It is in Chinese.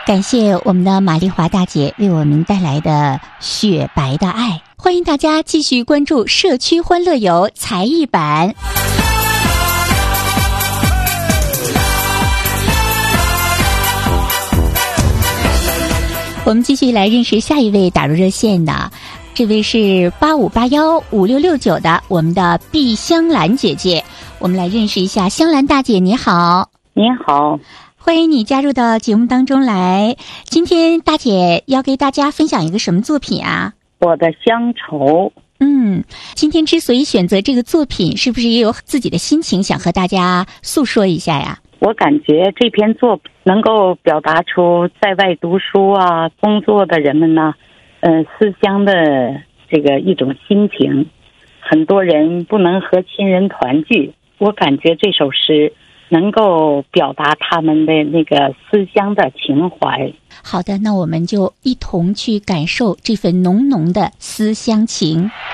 感谢我们的玛丽华大姐为我们带来的雪白的爱。欢迎大家继续关注社区欢乐游才艺版。我们继续来认识下一位打入热线的，这位是85815669的我们的毕香兰姐姐。我们来认识一下香兰大姐，你好。 你好， 欢迎你加入到节目当中来。今天大姐要给大家分享一个什么作品啊？ 我的乡愁。 今天之所以选择这个作品，是不是也有自己的心情想和大家诉说一下呀？ 我感觉这篇作品能够表达出在外读书啊、工作的人们呢，思乡的这个一种心情。很多人不能和亲人团聚，我感觉这首诗能够表达他们的那个思乡的情怀。 好的，那我们就一同去感受这份浓浓的思乡情。